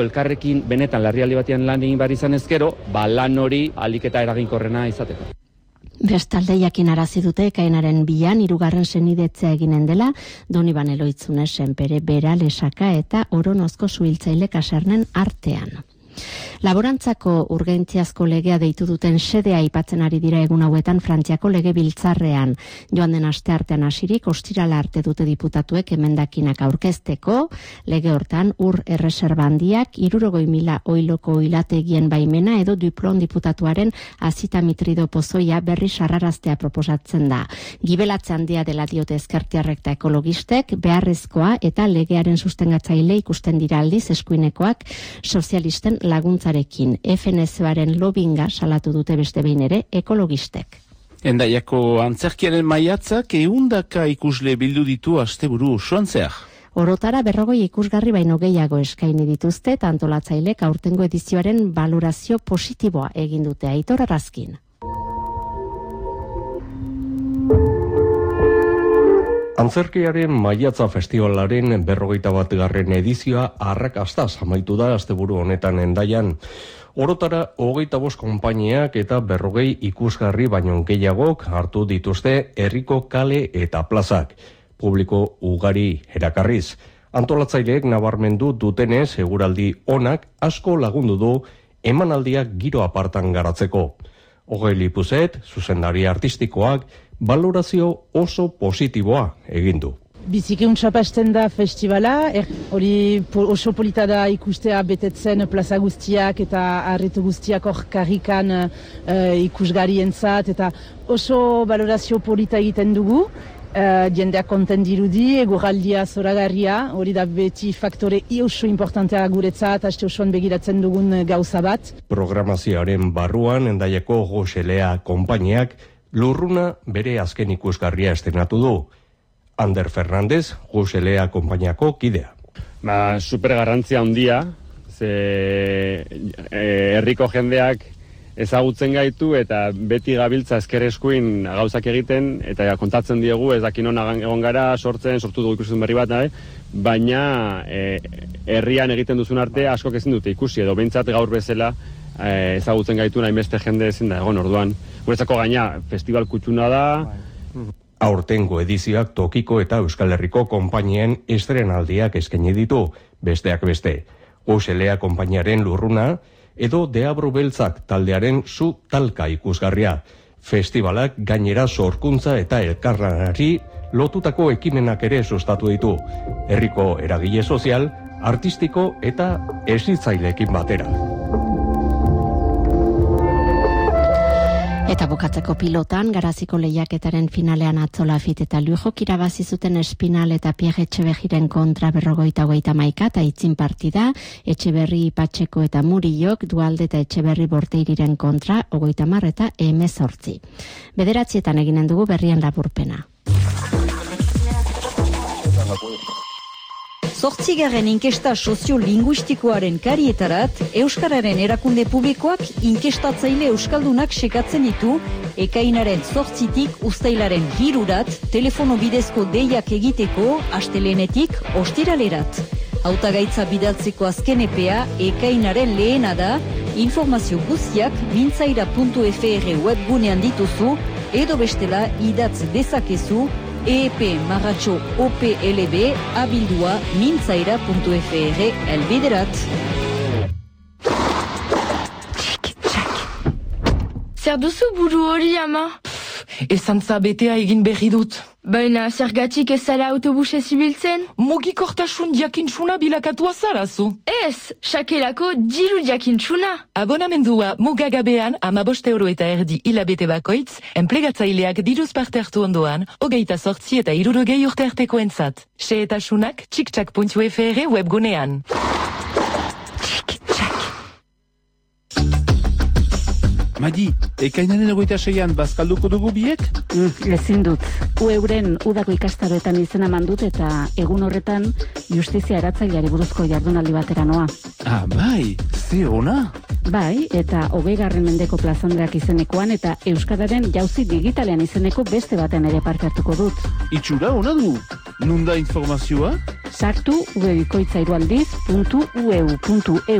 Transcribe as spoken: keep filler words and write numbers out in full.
Elkarrekin benetan larrialdi batean lan egin behar izan ezkero, ba lan hori ahalik eta eraginkorrena izateko. Bestalde jakin arazi dute ekainaren bian hirugarren senidetzea eginen dela Doniban Eloitzune Senpere Bera Lesaka eta Oronozko suhiltzaile kasernen artean. Laborantzako urgentziazko legea deitu duten sedea aipatzen ari dira egun hauetan Frantziako legebiltzarrean. Joan den asteartean hasirik ostirala arte dute diputatuek emendakinak aurkezteko, lege hortan ur erreserba handiak, hirurogei mila oiloko oilategien baimena edo diplon diputatuaren azitamitrido pozoia berri sarraraztea proposatzen da. Gibelatze handia dela diote ezkertiarrek eta ekologistek, beharrezkoa eta legearen sustengatzaile ikusten dira aldiz eskuinekoak sozialisten laguntzarekin. F N Z-aren lobinga salatu dute beste behin ere ekologistek. Hendaiako antzerkiaren maiatzak ehundaka ikusle bildu ditu asteburu osoan zehar. Orotara berrogei ikusgarri baino gehiago eskaini dituzte eta antolatzailek aurtengo edizioaren balorazio positiboa egin dute. Aitor Arrazkin. Antzerkiaren maiatza festivalaren berrogeita bat garren edizioa arrakastaz amaitu da asteburu honetan Hendaian. Orotara hogeita bost konpainiak eta berrogei ikusgarri baino gehiagok hartu dituzte herriko kale eta plazak. Publiko ugari erakarriz. Antolatzaileek nabarmendu dutenez eguraldi onak asko lagundu du emanaldiak giro apartan garatzeko. Hogei Lipuzet, zuzendari artistikoak, balorazio oso positiboa egin du. Biziki untxapasten da festivala, er, hori oso polita da ikustea betetzen plaza guztiak eta arretu guztiak hor karrikan uh, ikusgarientzat eta oso balorazio polita egiten dugu. Uh, jendeak konten dirudi, eguraldia zoragarria, hori da beti faktore oso importantea guretzat, aste osoan begiratzen dugun gauza bat. Programazioaren barruan Hendaiako Goxelea konpainiak lurruna bere azken ikusgarria estrenatu du. Ander Fernandez, Goxelea konpainiako kidea. Ba, super garrantzia handia, ze herriko jendeak ezagutzen gaitu eta beti gabiltza ezker eskuin gauzak egiten eta kontatzen diegu ez dakin ona egon gara sortzen, sortu dugu ikusten berri bat, nahi? Baina e, herrian egiten duzun arte askok ezin dute ikusi edo behintzat gaur bezala e, ezagutzen gaitu nahi beste jende ezin da egon orduan. Guretzako gaina festival kutsuna da. Aurtengo edizioak tokiko eta Euskal Herriko konpainien estrenaldiak eskaini ditu, besteak beste. Goxelea konpainiaren lurruna edo Deabru Beltzak taldearen zu talka ikusgarria. Festivalak gainera sorkuntza eta elkarlanari lotutako ekimenak ere sustatu ditu. Herriko eragile sozial, artistiko eta hezitzaileekin batera. Eta bukatzeko pilotan, Garaziko lehiaketaren finalean Atzo Lafit eta Lujok irabazi zuten Espinal eta Pierre Etxeberriren kontra berrogeita hogeita hamaika eta itzin partida, Etxeberri Ipatxeko eta Murillok, Dualde eta Etxeberri Borteiriren kontra hogeita hamar eta hemezortzi. Bederatzietan eginen dugu berrien laburpena. Zortzigarren inkesta soziolinguistikoaren karietarat, Euskararen erakunde publikoak inkestatzaile euskaldunak sekatzen ditu, ekainaren zortzitik uztailaren hirurat, telefono bidezko deiak egiteko, astelenetik ostiralerat. Hautagaitza bidaltzeko azken epea, ekainaren lehena da, informazio guztiak mintzaira puntu f r webgunean dituzu, edo bestela idatz dezakezu, E E P Marratxo O P L B abildua mintzaira puntu f r elbiderat. Zer duzu buru hori, ama? Ezantza betea egin berri dut. Baina, zergatik ez zara autobusez ibiltzen? Mugikortasun jakintsuna bilakatua zarazu. Ez, sakelako diru jakintsuna. Abonamendua mugagabean amabost euro eta erdi hilabete bakoitz, enplegatzaileak diruz parte hartu ondoan, hogeita sortzi eta hirurogei urte arteko entzat. Xehetasunak txiktsak puntu f r webgunean. Madi, ekainaren egoita seian bazkalduko dugu biek? Mm, ezin dut. U euren udako ikastaroetan izena mandut eta egun horretan justizia eratzaileari buruzko jardunaldi batera noa. Ah, bai, ze ona? Bai, eta hogei garren mendeko plazandreak izenekoan eta Euskararen jauzi digitalean izeneko beste baten ere parte hartuko dut. Itxura ona du? Nunda informazioa? Sartu ubebikoitza irualdiz puntu u e u puntu e